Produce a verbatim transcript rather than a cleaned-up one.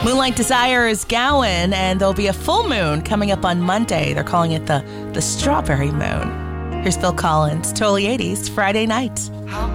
Moonlight Desire is Gowan, and there'll be a full moon coming up on Monday. They're calling it the, the Strawberry Moon. Here's Phil Collins, Totally eighties, Friday night.